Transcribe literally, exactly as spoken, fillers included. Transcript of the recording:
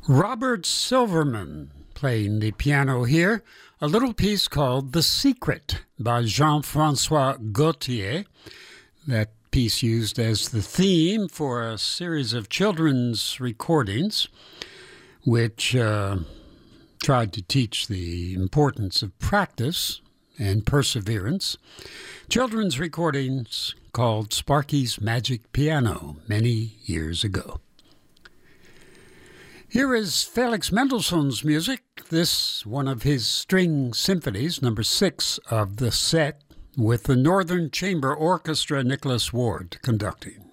Robert Silverman playing the piano here, a little piece called The Secret by Jean-Francois Gaultier. That piece used as the theme for a series of children's recordings, which uh, tried to teach the importance of practice and perseverance. Children's recordings called Sparky's Magic Piano many years ago. Here is Felix Mendelssohn's music, this one of his string symphonies, number six of the set, with the Northern Chamber Orchestra, Nicholas Ward conducting.